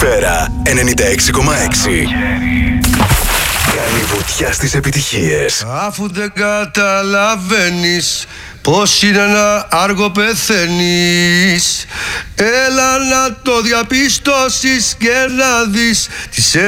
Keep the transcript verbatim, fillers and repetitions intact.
Σφαίρα ενενήντα έξι κόμμα έξι. Καλή βουτιά στις επιτυχίες. Αφού δεν καταλαβαίνεις πως είναι να άργο πεθαίνεις, έλα να το διαπιστώσεις και να δεις τις